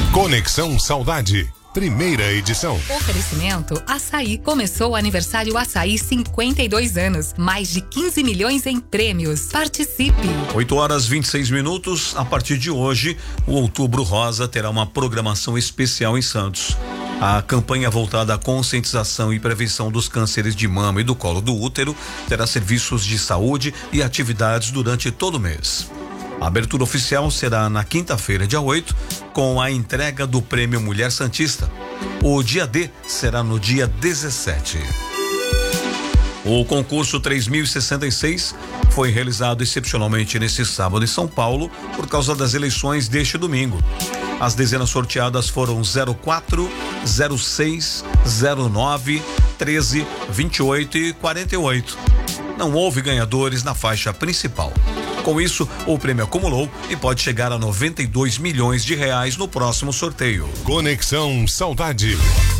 Conexão Saudade. Primeira edição. Oferecimento Açaí. Começou o aniversário Açaí 52 anos. Mais de 15 milhões em prêmios. Participe. 8h26. A partir de hoje, o Outubro Rosa terá uma programação especial em Santos. A campanha voltada à conscientização e prevenção dos cânceres de mama e do colo do útero terá serviços de saúde e atividades durante todo o mês. A abertura oficial será na quinta-feira, dia 8, com a entrega do Prêmio Mulher Santista. O dia D será no dia 17. O concurso 3066 foi realizado excepcionalmente nesse sábado em São Paulo por causa das eleições deste domingo. As dezenas sorteadas foram 04, 06, 09, 13, 28 e 48. Não houve ganhadores na faixa principal. Com isso, o prêmio acumulou e pode chegar a 92 milhões de reais no próximo sorteio. Conexão Saudade.